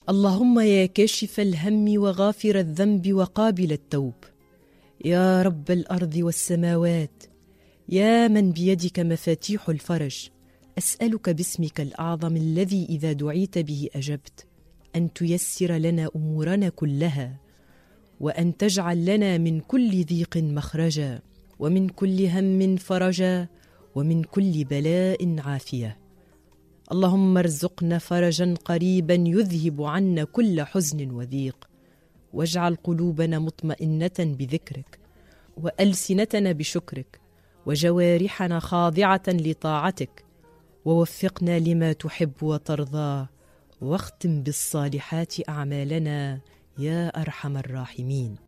اللهم يا كاشف الهم وغافر الذنب وقابل التوب، يا رب الأرض والسماوات، يا من بيدك مفاتيح الفرج، أسألك باسمك الأعظم الذي إذا دعيت به أجبت أن تيسر لنا أمورنا كلها، وأن تجعل لنا من كل ضيق مخرجا، ومن كل هم فرجا، ومن كل بلاء عافية. اللهم ارزقنا فرجا قريبا يذهب عنا كل حزن وضيق، واجعل قلوبنا مطمئنة بذكرك، وألسنتنا بشكرك، وجوارحنا خاضعة لطاعتك، ووفقنا لما تحب وترضى، واختم بالصالحات أعمالنا يا أرحم الراحمين.